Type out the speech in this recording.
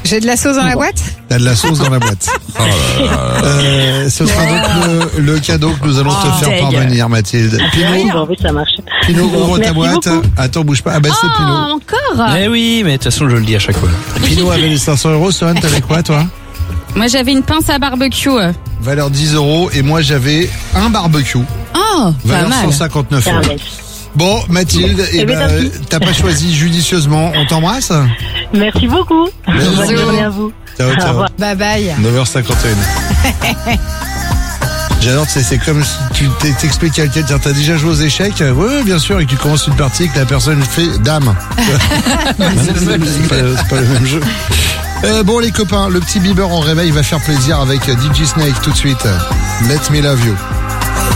J'ai de la sauce dans la boîte? T'as de la sauce dans la boîte. Ce sera donc le cadeau que nous allons te faire parvenir, Mathilde. Pinot, ouvre ta boîte. Beaucoup. Attends, bouge pas. Ah bah c'est Pinot. Encore? Eh oui, mais de toute façon, je le dis à chaque fois. Pinot avait les 500 €. Sohan, t'avais quoi, toi? Moi, j'avais une pince à barbecue. Valeur 10 €. Et moi, j'avais un barbecue. Oh, pas Valeur mal. 159 €. Bon, Mathilde, t'as pas choisi judicieusement. On t'embrasse? Merci beaucoup. Bonne journée à vous. Ciao, Au ciao. revoir. Bye bye. 9h51. J'adore, c'est comme si tu t'expliques à quelqu'un, t'as déjà joué aux échecs? Oui, bien sûr, et que tu commences une partie et que la personne fait dame. c'est pas le même jeu. Bon les copains, le petit Bieber en réveil va faire plaisir avec DJ Snake tout de suite. Let me love you.